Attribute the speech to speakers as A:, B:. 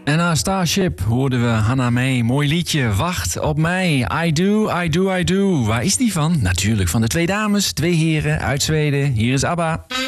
A: En na Starship hoorden we Hannah May. Mooi liedje, Wacht op mij. I do, I do, I do. Waar is die van? Natuurlijk van de twee dames, twee heren uit Zweden. Hier is ABBA.